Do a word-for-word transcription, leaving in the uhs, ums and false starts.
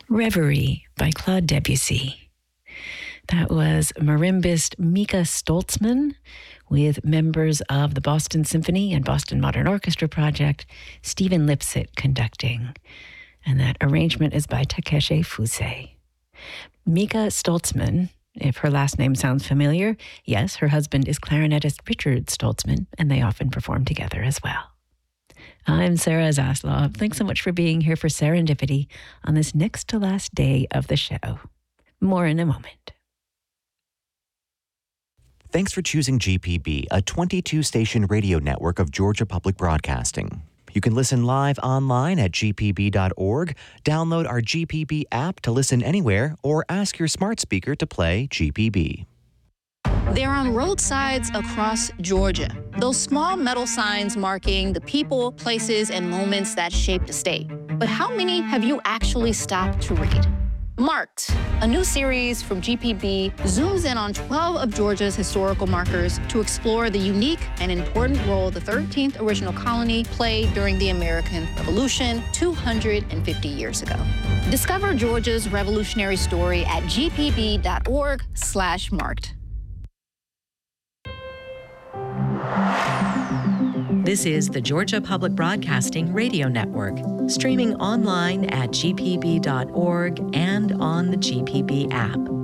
Reverie by Claude Debussy. That was marimbist Mika Stoltzman with members of the Boston Symphony and Boston Modern Orchestra Project, Stephen Lipsitt conducting. And that arrangement is by Takeshi Fuse. Mika Stoltzman, if her last name sounds familiar, yes, her husband is clarinetist Richard Stoltzman, and they often perform together as well. I'm Sarah Zaslav. Thanks so much for being here for Serendipity on this next to last day of the show. More in a moment. Thanks for choosing G P B, a twenty-two station radio network of Georgia Public Broadcasting. You can listen live online at g p b dot org, download our G P B app to listen anywhere, or ask your smart speaker to play G P B. They're on roadsides across Georgia. Those small metal signs marking the people, places, and moments that shaped the state. But how many have you actually stopped to read? Marked, a new series from G P B, zooms in on twelve of Georgia's historical markers to explore the unique and important role the thirteenth original colony played during the American Revolution two hundred fifty years ago. Discover Georgia's revolutionary story at g p b dot org slash marked. This is the Georgia Public Broadcasting Radio Network, streaming online at g p b dot org and on the G P B app.